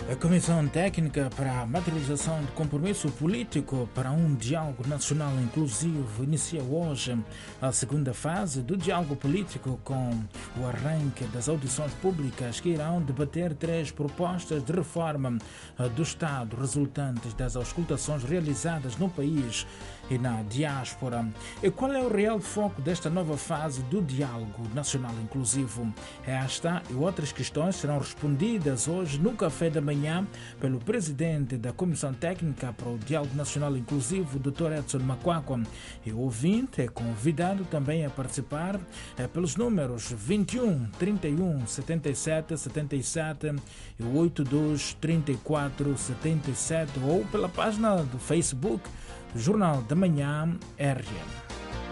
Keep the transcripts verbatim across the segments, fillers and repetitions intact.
A Comissão Técnica para a Materialização de Compromisso Político para um Diálogo Nacional Inclusivo inicia hoje a segunda fase do diálogo político com o arranque das audições públicas que irão debater três propostas de reforma do Estado resultantes das auscultações realizadas no país e na diáspora. E qual é o real foco desta nova fase do diálogo nacional inclusivo? Esta e outras questões serão respondidas hoje no café da manhã pelo presidente da Comissão Técnica para o Diálogo Nacional Inclusivo, doutor Edson Makwakwa. E o ouvinte é convidado também a participar é, pelos números vinte e um, trinta e um, setenta e sete, setenta e sete e oitenta e dois, trinta e quatro, setenta e sete ou pela página do Facebook Jornal da Manhã R M.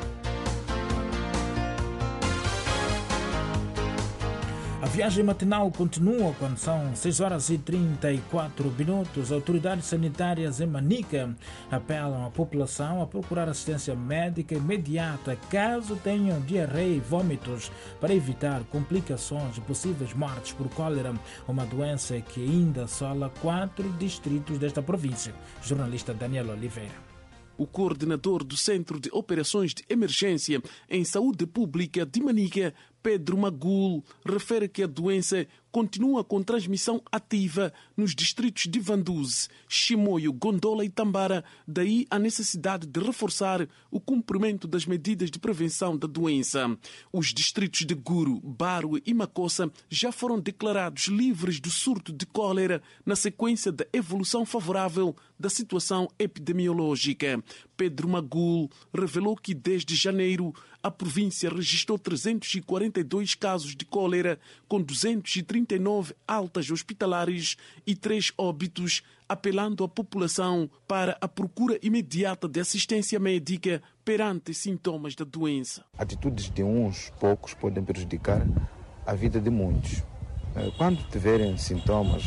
A viagem matinal continua quando são seis horas e trinta e quatro minutos. Autoridades sanitárias em Manica apelam à população a procurar assistência médica imediata caso tenham diarreia e vômitos para evitar complicações e possíveis mortes por cólera, uma doença que ainda assola quatro distritos desta província. Jornalista Daniel Oliveira. O coordenador do Centro de Operações de Emergência em Saúde Pública de Manica, Pedro Magul, refere que a doença continua com transmissão ativa nos distritos de Vanduze, Chimoio, Gondola e Tambara, daí a necessidade de reforçar o cumprimento das medidas de prevenção da doença. Os distritos de Guru, Barue e Makossa já foram declarados livres do surto de cólera na sequência da evolução favorável da situação epidemiológica. Pedro Magul revelou que desde janeiro a província registrou trezentos e quarenta e dois casos de cólera, com duzentos e trinta e nove altas hospitalares e três óbitos, apelando à população para a procura imediata de assistência médica perante sintomas da doença. Atitudes de uns poucos podem prejudicar a vida de muitos. Quando tiverem sintomas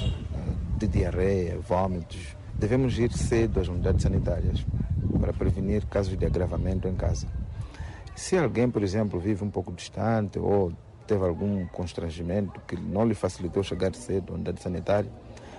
de diarreia, vômitos, devemos ir cedo às unidades sanitárias para prevenir casos de agravamento em casa. Se alguém, por exemplo, vive um pouco distante ou teve algum constrangimento que não lhe facilitou chegar cedo à unidade sanitária,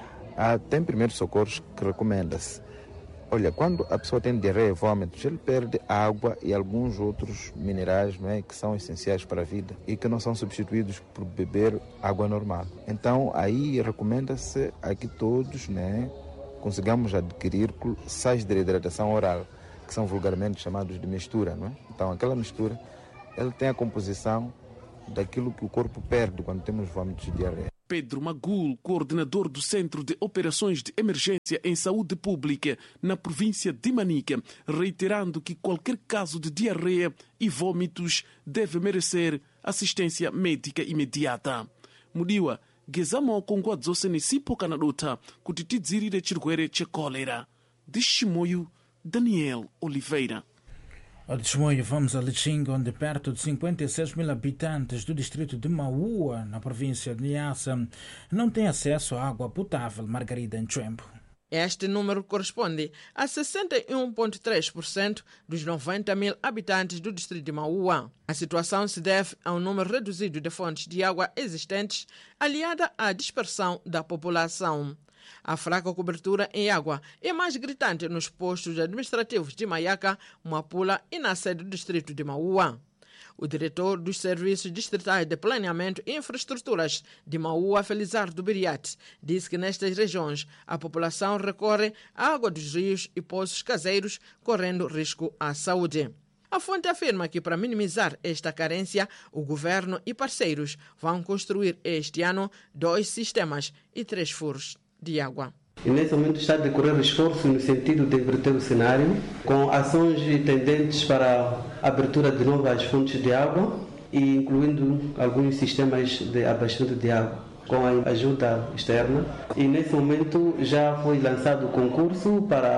há, tem primeiros socorros que recomenda-se. Olha, quando a pessoa tem diarreia e vômitos, ele perde água e alguns outros minerais, não é, que são essenciais para a vida e que não são substituídos por beber água normal. Então, aí recomenda-se a que todos, né, consigamos adquirir sais de hidratação oral, que são vulgarmente chamados de mistura, não é? Então, aquela mistura, ela tem a composição daquilo que o corpo perde quando temos vômitos de diarreia. Pedro Magul, coordenador do Centro de Operações de Emergência em Saúde Pública na província de Manica, reiterando que qualquer caso de diarreia e vômitos deve merecer assistência médica imediata. Mudiwa, gezamo kongwadzo senesipo kanadota kutitidzirire chirwere chekolera. De Chimoio, Daniel Oliveira. Ao Chimoio, vamos a Lichinga, onde perto de cinquenta e seis mil habitantes do distrito de Maua, na província de Niassa, não têm acesso à água potável. Margarida Nchembo. Este número corresponde a sessenta e um vírgula três por cento dos noventa mil habitantes do distrito de Maua. A situação se deve a um número reduzido de fontes de água existentes, aliada à dispersão da população. A fraca cobertura em água é mais gritante nos postos administrativos de Maiaca, Mapula e na sede do distrito de Maua. O diretor dos Serviços Distritais de Planeamento e Infraestruturas de Maua, Felizardo Biriat, disse que nestas regiões a população recorre à água dos rios e poços caseiros, correndo risco à saúde. A fonte afirma que, para minimizar esta carência, o governo e parceiros vão construir este ano dois sistemas e três furos de água. E nesse momento está a decorrer esforço no sentido de inverter o cenário, com ações tendentes para a abertura de novas fontes de água e incluindo alguns sistemas de abastecimento de água com a ajuda externa. E nesse momento já foi lançado o concurso para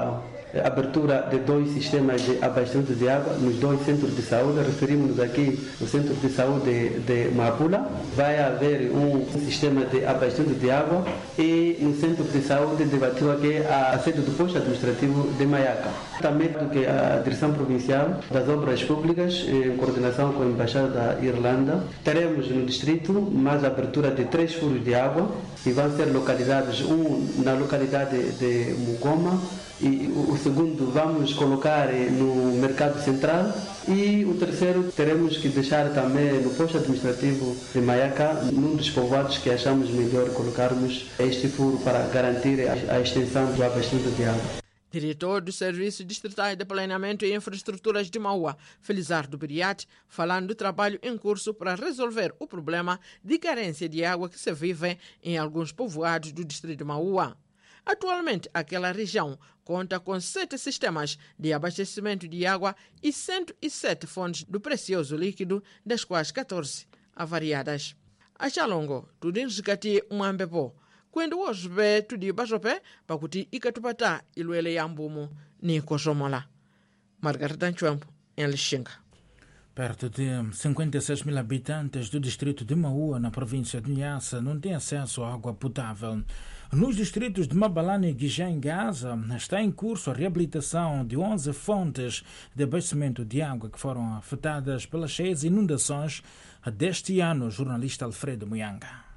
a abertura de dois sistemas de abastecimento de água nos dois centros de saúde. Referimos-nos aqui ao Centro de Saúde de Mapula. Vai haver um sistema de abastecimento de água e no Centro de Saúde de Batiwa, que é a sede do posto administrativo de Maiaca. Também que a Direção Provincial das Obras Públicas, em coordenação com a Embaixada da Irlanda, teremos no distrito mais a abertura de três furos de água e vão ser localizados, um na localidade de Mugoma e o segundo vamos colocar no Mercado Central e o terceiro teremos que deixar também no posto administrativo de Maiaca, num dos povoados que achamos melhor colocarmos este furo para garantir a extensão do abastecimento de água. Diretor do Serviço Distrital de Planeamento e Infraestruturas de Maua, Felizardo Biriat, falando do trabalho em curso para resolver o problema de carência de água que se vive em alguns povoados do distrito de Maua. Atualmente, aquela região conta com sete sistemas de abastecimento de água e cento e sete fontes do precioso líquido, das quais catorze avariadas. A Chalongo, tudo em Zicati, um ambepo. Quando hoje vê tudo de Bajopé, Pacuti e Catupatá, e Luele Yambumo, nem Cosomola. Margarida Nchuampo, em Lixinga. Perto de cinquenta e seis mil habitantes do distrito de Maua, na província de Niassa, não têm acesso à água potável. Nos distritos de Mabalane e Guijé, em Gaza, está em curso a reabilitação de onze fontes de abastecimento de água que foram afetadas pelas cheias inundações deste ano. O jornalista Alfredo Muyanga.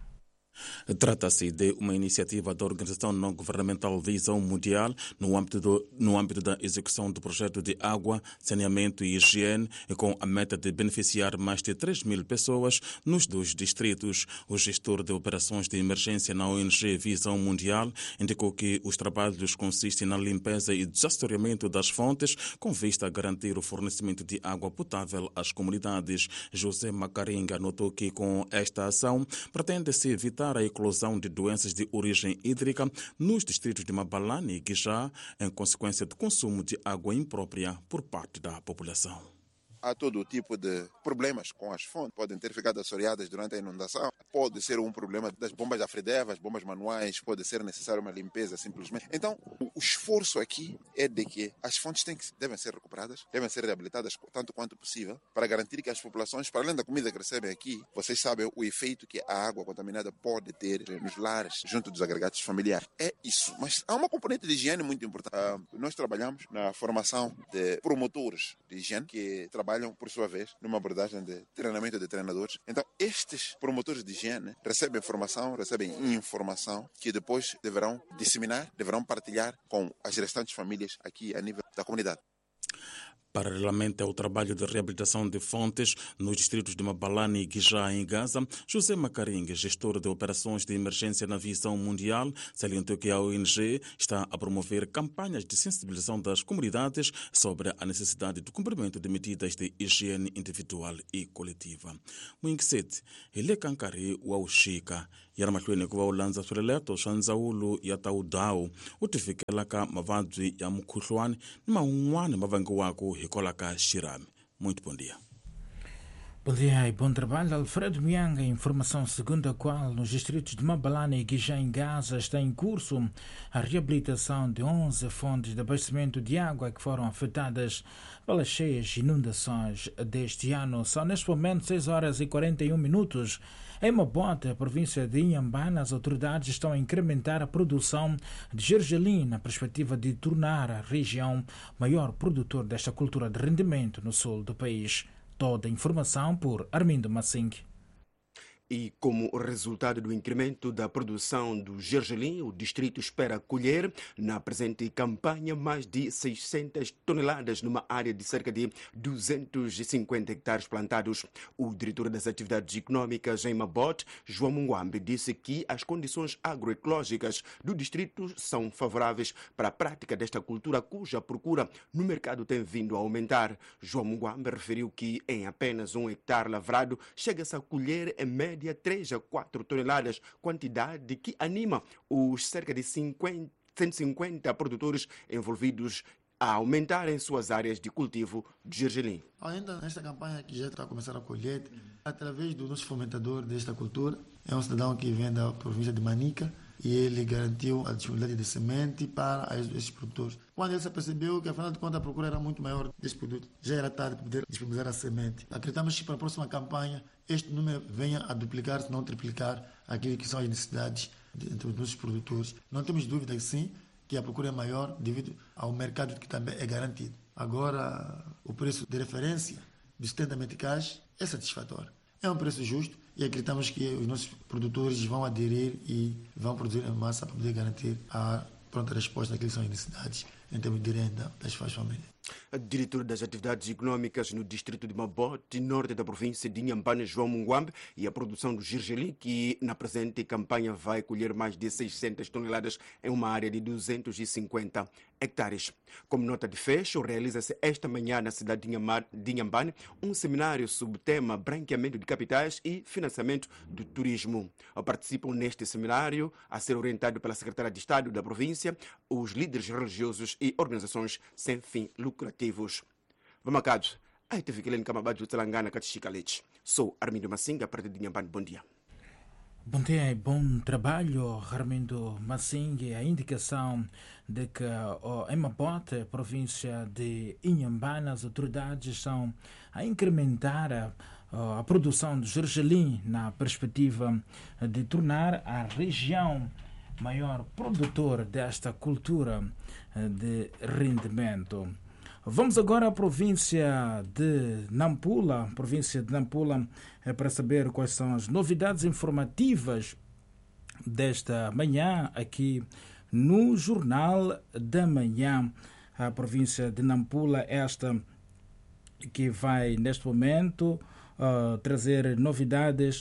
Trata-se de uma iniciativa da Organização Não-Governamental Visão Mundial no âmbito, do, no âmbito da execução do projeto de água, saneamento e higiene, com a meta de beneficiar mais de três mil pessoas nos dois distritos. O gestor de operações de emergência na O N G Visão Mundial indicou que os trabalhos consistem na limpeza e desassoreamento das fontes com vista a garantir o fornecimento de água potável às comunidades. José Macaringa notou que com esta ação pretende-se evitar a eclosão de doenças de origem hídrica nos distritos de Mabalane e Guijá, em consequência do consumo de água imprópria por parte da população. Há todo tipo de problemas com as fontes. Podem ter ficado assoreadas durante a inundação. Pode ser um problema das bombas da Fredeva, as bombas manuais. Pode ser necessário uma limpeza simplesmente. Então, o esforço aqui é de que as fontes têm que, devem ser recuperadas, devem ser reabilitadas tanto quanto possível, para garantir que as populações, para além da comida que recebem aqui, vocês sabem o efeito que a água contaminada pode ter nos lares, junto dos agregados familiares. É isso. Mas há uma componente de higiene muito importante. Uh, nós trabalhamos na formação de promotores de higiene que trabalham por sua vez, numa abordagem de treinamento de treinadores. Então, estes promotores de higiene recebem formação, recebem informação que depois deverão disseminar, deverão partilhar com as restantes famílias aqui a nível da comunidade. Paralelamente ao trabalho de reabilitação de fontes nos distritos de Mabalane e Guijá, em Gaza, José Macaringa, gestor de operações de emergência na Visão Mundial, salientou que a O N G está a promover campanhas de sensibilização das comunidades sobre a necessidade do cumprimento de medidas de higiene individual e coletiva. Muinksete, ele kankari wa ushika, yaramahlweni kuva ulanza swileleto swa ndzawulo ya ta udhawu u tifikelaka mavabyi ya mukhuhlwani ni man'wana ma vangiwaka hikwalaho ka xirhami. Muito bom dia. Bom dia e bom trabalho. Alfredo Mianga, informação segundo a qual nos distritos de Mabalane e Guijá, em Gaza, está em curso a reabilitação de onze fontes de abastecimento de água que foram afetadas pelas cheias inundações deste ano. São neste momento seis horas e quarenta e um minutos. Em Mabote, província de Inhambane, as autoridades estão a incrementar a produção de gergelim na perspectiva de tornar a região maior produtor desta cultura de rendimento no sul do país. Toda a informação por Armindo Massing. E como resultado do incremento da produção do gergelim, o distrito espera colher na presente campanha mais de seiscentas toneladas numa área de cerca de duzentos e cinquenta hectares plantados. O diretor das atividades econômicas em Mabote, João Munguambe, disse que as condições agroecológicas do distrito são favoráveis para a prática desta cultura, cuja procura no mercado tem vindo a aumentar. João Munguambe referiu que em apenas um hectare lavrado chega-se a colher em média três a quatro toneladas, quantidade que anima os cerca de cinquenta, cento e cinquenta produtores envolvidos a aumentarem suas áreas de cultivo de gergelim. Ainda nesta campanha que já está a começar a colheita, através do nosso fomentador desta cultura, é um cidadão que vem da província de Manica, e ele garantiu a disponibilidade de semente para esses produtores. Quando ele se percebeu que, afinal de contas, a procura era muito maior desse produto, já era tarde para poder disponibilizar a semente. Acreditamos que para a próxima campanha este número venha a duplicar, se não triplicar, aquilo que são as necessidades entre os nossos produtores. Não temos dúvida que sim, que a procura é maior devido ao mercado que também é garantido. Agora, o preço de referência dos setenta meticais é satisfatório. É um preço justo e acreditamos que os nossos produtores vão aderir e vão produzir em massa para poder garantir a pronta resposta àquilo que são as necessidades em termos de renda das suas famílias. A diretora das atividades econômicas no distrito de Mabote, norte da província de Inhambane, João Munguambe, e a produção do gergelim, que na presente campanha vai colher mais de seiscentas toneladas em uma área de duzentos e cinquenta hectares. Como nota de fecho, realiza-se esta manhã na cidade de Inhambane um seminário sobre o tema branqueamento de capitais e financiamento do turismo. Participam neste seminário, a ser orientado pela secretária de Estado da província, os líderes religiosos e organizações sem fim lucrativos. Vamacados, a T V Kilene Camabado Telangana Katishikalechi. Sou Armindo Massinga, a partir de Inhambane. Bom dia. Bom dia e bom trabalho, Armindo Massinga. A indicação de que oh, em Mabote, província de Inhambane, as autoridades estão a incrementar a, oh, a produção de gergelim na perspectiva de tornar a região maior produtor desta cultura de rendimento. Vamos agora à província de Nampula, província de Nampula, para saber quais são as novidades informativas desta manhã aqui no Jornal da Manhã. A província de Nampula, esta que vai neste momento uh, trazer novidades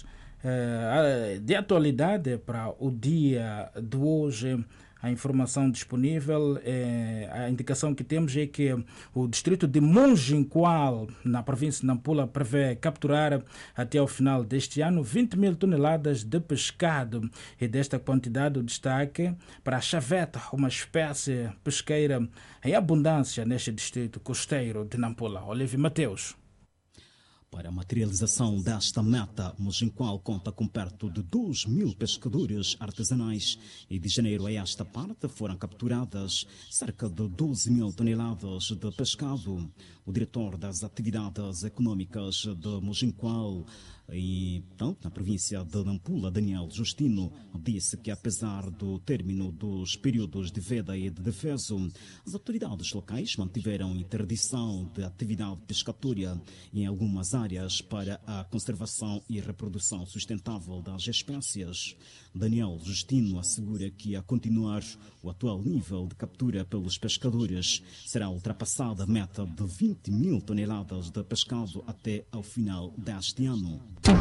uh, de atualidade para o dia de hoje. A informação disponível, é, a indicação que temos é que o distrito de Monjinqual, na província de Nampula, prevê capturar até ao final deste ano vinte mil toneladas de pescado. E desta quantidade, o destaque para a chaveta, uma espécie pesqueira em abundância neste distrito costeiro de Nampula. Olívio Mateus. Para a materialização desta meta, Monjinqual conta com perto de dois mil pescadores artesanais e de janeiro a esta parte foram capturadas cerca de doze mil toneladas de pescado. O diretor das atividades econômicas de Monjinqual e, tanto na província de Nampula, Daniel Justino, disse que apesar do término dos períodos de veda e de defeso, as autoridades locais mantiveram interdição de atividade pescatória em algumas áreas para a conservação e reprodução sustentável das espécies. Daniel Justino assegura que, a continuar o atual nível de captura pelos pescadores, será ultrapassada a meta de vinte mil toneladas de pescado até ao final deste ano.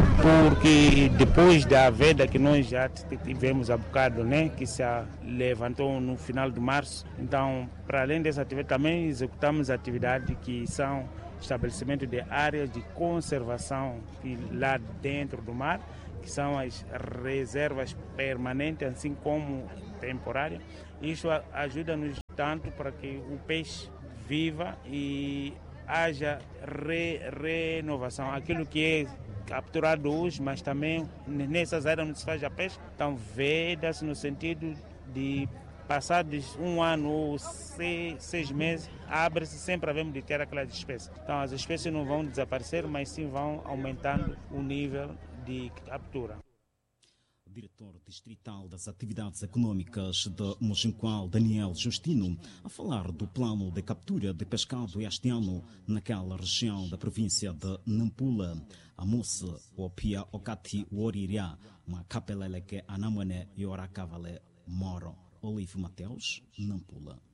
Porque depois da veda que nós já tivemos há bocado, né, que se levantou no final de março, então, para além dessa atividade, também executamos atividades que são estabelecimento de áreas de conservação lá dentro do mar, que são as reservas permanentes, assim como temporárias. Isso ajuda-nos tanto para que o peixe viva e haja re, renovação. Aquilo que é capturado hoje, mas também nessas áreas onde se faz a pesca, então veda-se no sentido de passados um ano ou seis, seis meses, abre-se sempre a de ter aquelas espécies. Então as espécies não vão desaparecer, mas sim vão aumentando o nível de captura. O diretor distrital das atividades econômicas de Monjinqual, Daniel Justino, a falar do plano de captura de pescado este ano naquela região da província de Nampula. A moça, o Pia Okati Woriria, uma capelele que anamane e oracavale moro. Olívio Mateus, Nampula.